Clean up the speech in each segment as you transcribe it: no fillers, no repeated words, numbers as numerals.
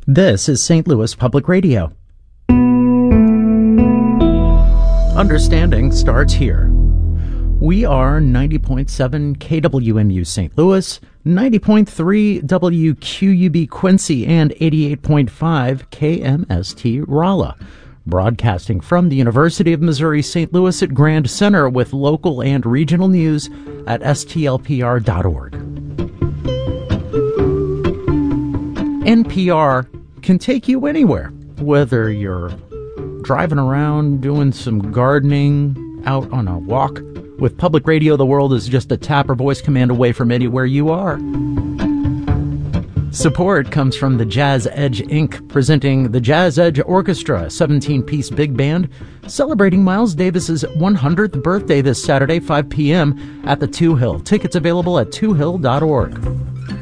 This is St. Louis Public Radio. Understanding starts here. We are 90.7 KWMU St. Louis, 90.3 WQUB Quincy, and 88.5 KMST Rolla. Broadcasting from the University of Missouri St. Louis at Grand Center with local and regional news at stlpr.org. NPR can take you anywhere, whether you're driving around, doing some gardening, out on a walk. With public radio, the world is just a tap or voice command away from anywhere you are. Support comes from the Jazz Edge Inc., presenting the Jazz Edge Orchestra, a 17-piece big band, celebrating Miles Davis's 100th birthday this Saturday, 5 p.m. at the Two Hill. Tickets available at twohill.org.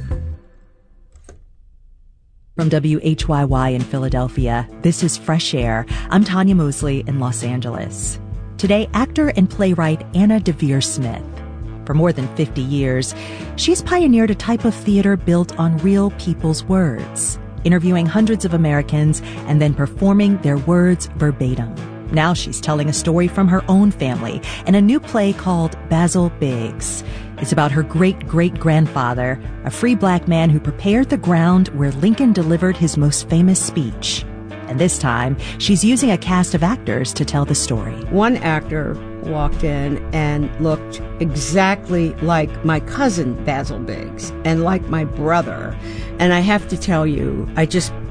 From WHYY in Philadelphia, this is Fresh Air. I'm Tanya Mosley in Los Angeles. Today, actor and playwright Anna Deavere Smith. For more than 50 years, she's pioneered a type of theater built on real people's words, interviewing hundreds of Americans and then performing their words verbatim. Now she's telling a story from her own family in a new play called Basil Biggs. It's about her great-great-grandfather, a free black man who prepared the ground where Lincoln delivered his most famous speech. And this time, she's using a cast of actors to tell the story. One actor walked in and looked exactly like my cousin Basil Biggs and like my brother. And I have to tell you, I just